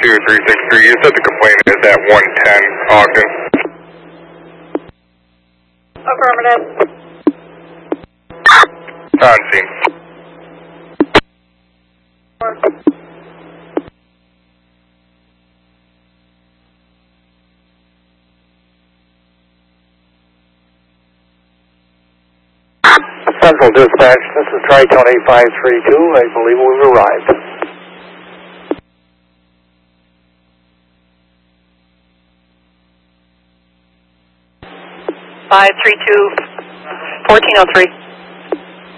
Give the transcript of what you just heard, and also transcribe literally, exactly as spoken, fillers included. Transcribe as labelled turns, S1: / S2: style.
S1: two three six three. You said the complaint is at one ten Ogden.
S2: Affirmative.
S1: On scene.
S3: Central Dispatch, this is Tri-Tone eight five three two. I believe we've arrived.
S2: five three two, fourteen oh three.